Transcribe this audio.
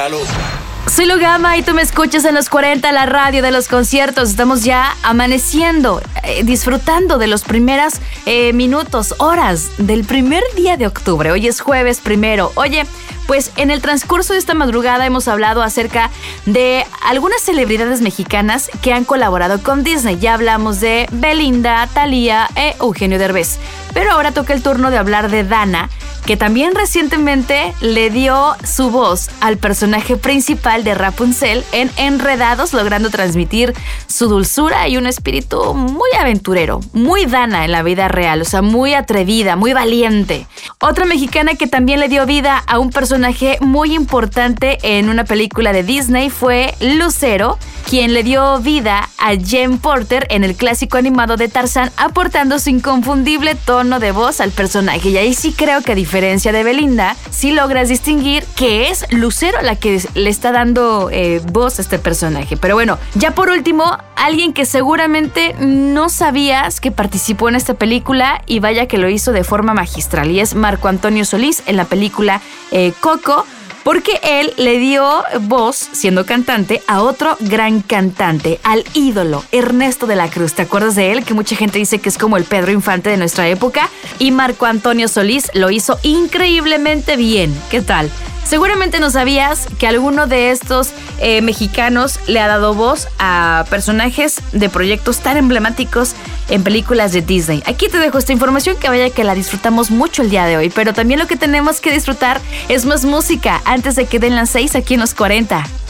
Salud. Soy Lugama y tú me escuchas en los 40, la radio de los conciertos. Estamos ya amaneciendo, disfrutando de los primeros minutos, horas del primer día de octubre. Hoy es jueves 1. Oye, pues en el transcurso de esta madrugada hemos hablado acerca de algunas celebridades mexicanas que han colaborado con Disney. Ya hablamos de Belinda, Thalía e Eugenio Derbez. Pero ahora toca el turno de hablar de Dana, que también recientemente le dio su voz al personaje principal de Rapunzel en Enredados, logrando transmitir su dulzura y un espíritu muy aventurero, muy Dana en la vida real, o sea, muy atrevida, muy valiente. Otra mexicana que también le dio vida a un personaje muy importante en una película de Disney fue Lucero, quien le dio vida a Jen Porter en el clásico animado de Tarzán, aportando su inconfundible tono de voz al personaje. Y ahí sí creo que a diferencia de Belinda, sí logras distinguir que es Lucero la que le está dando voz a este personaje. Pero bueno, ya por último, alguien que seguramente no sabías que participó en esta película y vaya que lo hizo de forma magistral, y es Marco Antonio Solís en la película Coco, porque él le dio voz, siendo cantante, a otro gran cantante, al ídolo Ernesto de la Cruz. ¿Te acuerdas de él? Que mucha gente dice que es como el Pedro Infante de nuestra época. Y Marco Antonio Solís lo hizo increíblemente bien. ¿Qué tal? Seguramente no sabías que alguno de estos mexicanos le ha dado voz a personajes de proyectos tan emblemáticos en películas de Disney. Aquí te dejo esta información, que vaya que la disfrutamos mucho el día de hoy, pero también lo que tenemos que disfrutar es más música antes de que den las 6 aquí en los 40.